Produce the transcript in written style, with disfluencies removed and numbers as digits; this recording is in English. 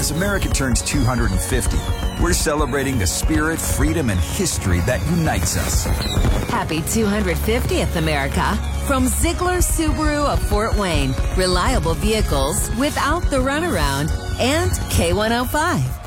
As America turns 250, we're celebrating the spirit, freedom, and history that unites us. Happy 250th, America. From Ziegler Subaru of Fort Wayne, reliable vehicles without the runaround, and K105.